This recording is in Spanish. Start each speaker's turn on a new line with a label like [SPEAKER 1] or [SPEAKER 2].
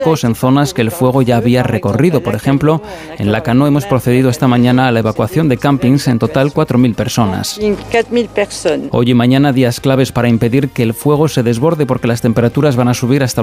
[SPEAKER 1] en zonas que el fuego ya había recorrido. Por ejemplo, en Lacanau hemos procedido esta mañana a la evacuación de campings, en total 4.000 personas. Hoy y mañana días claves para impedir que el fuego se desborde, porque las temperaturas van a subir hasta